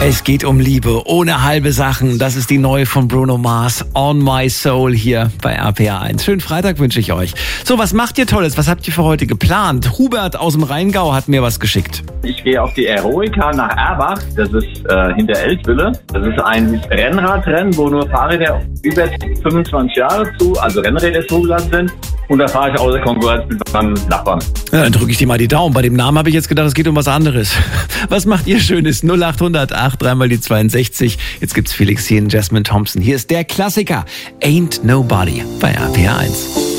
Es geht um Liebe, ohne halbe Sachen. Das ist die neue von Bruno Mars, On My Soul, hier bei RPA 1. Schönen Freitag wünsche ich euch. So, was macht ihr Tolles? Was habt ihr für heute geplant? Hubert aus dem Rheingau hat mir was geschickt. Ich gehe auf die Eroica nach Erbach, das ist hinter Eltville. Das ist ein Rennradrennen, wo nur Fahrräder über 25 Jahre also Rennräder zugelassen sind. Und da fahre ich außer Konkurrenz mit meinem Nachbarn. Ja, dann drücke ich dir mal die Daumen. Bei dem Namen habe ich jetzt gedacht, es geht um was anderes. Was macht ihr Schönes? 0800 8 3 die 62. Jetzt gibt's Felix hier und Jasmine Thompson. Hier ist der Klassiker Ain't Nobody bei RPA 1.